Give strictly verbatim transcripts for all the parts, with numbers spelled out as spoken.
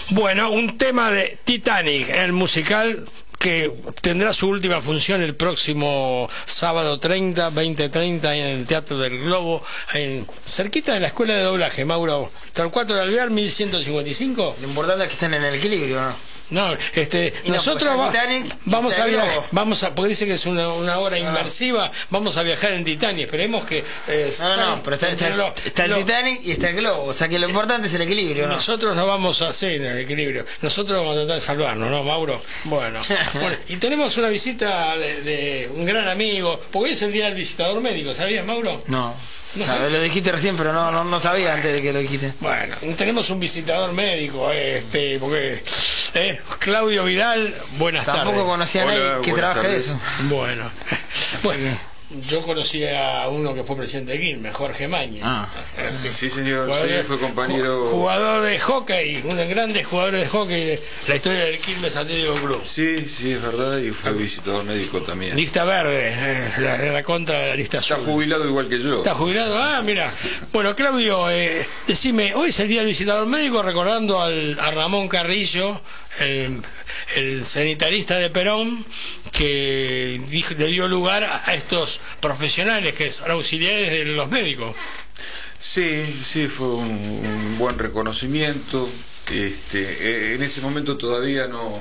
Bueno, un tema de Titanic, el musical que tendrá su última función el próximo sábado treinta, veinte treinta en el Teatro del Globo, en, cerquita de la Escuela de Doblaje, Mauro. Torcuato de Alvear, mil ciento cincuenta y cinco. Lo importante es que estén en el equilibrio, ¿no? No, este, y nosotros no, va, Titanic, vamos a viajar, Globo. vamos a, porque dice que es una, una hora inmersiva, vamos a viajar en Titanic, esperemos que... Eh, no, no, pero está, está, lo, está el lo, Titanic y está el Globo, o sea que lo sí, importante es el equilibrio, ¿no? Nosotros no vamos a hacer el equilibrio, nosotros vamos a tratar de salvarnos, ¿no, Mauro? Bueno, bueno y tenemos una visita de, de un gran amigo, porque hoy es el día del visitador médico, ¿sabías, Mauro? No. No sé. Lo dijiste recién, pero no, no, no sabía antes de que lo dijiste. Bueno, tenemos un visitador médico, este, porque eh, Claudio Vidal, buenas Tampoco tardes. Tampoco conocía a nadie que trabaje de eso. Bueno, bueno. Yo conocí a uno que fue presidente de Quilmes, Jorge Mañez. Ah, sí, sí, señor, sí, fue compañero. Jugador de hockey, uno de los grandes jugadores de hockey de la historia del Quilmes Atlético Club. Sí, sí, es verdad, y fue visitador médico también. Lista verde, eh, la, la contra de la lista azul. Está jubilado igual que yo. ¿Está jubilado? Ah, mira. Bueno, Claudio, eh, decime, hoy es el día del visitador médico, recordando al, a Ramón Carrillo, el, el sanitarista de Perón, que dijo, le dio lugar a estos profesionales que son auxiliares de los médicos. Sí, sí, fue un, un buen reconocimiento. Este, en ese momento todavía no,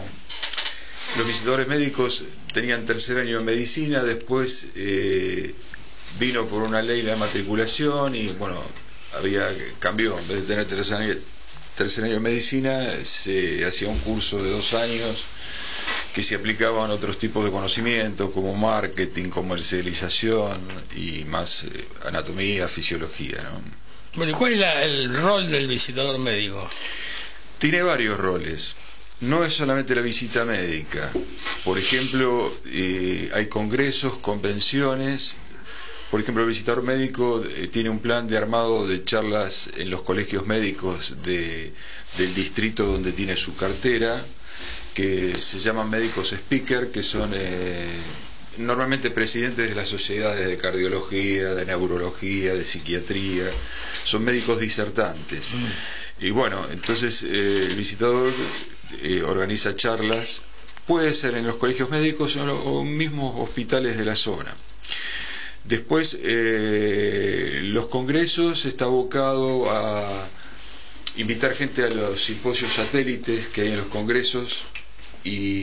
los visitadores médicos tenían tercer año de medicina, después eh, vino por una ley la matriculación y bueno, había cambió, en vez de tener tercer año, tercer año de medicina, se hacía un curso de dos años que se aplicaban otros tipos de conocimientos como marketing, comercialización y más eh, anatomía, fisiología, ¿no? Bueno, ¿y cuál es la, el rol del visitador médico? Tiene varios roles. No es solamente la visita médica. Por ejemplo, eh, hay congresos, convenciones. Por ejemplo, el visitador médico eh, tiene un plan de armado de charlas en los colegios médicos de, del distrito donde tiene su cartera, que se llaman médicos speaker, que son eh, normalmente presidentes de las sociedades de cardiología, de neurología, de psiquiatría, son médicos disertantes. Mm. Y bueno, entonces eh, el visitador eh, organiza charlas, puede ser en los colegios médicos o, o mismos hospitales de la zona. Después, eh, los congresos está abocado a invitar gente a los simposios satélites que hay en los congresos y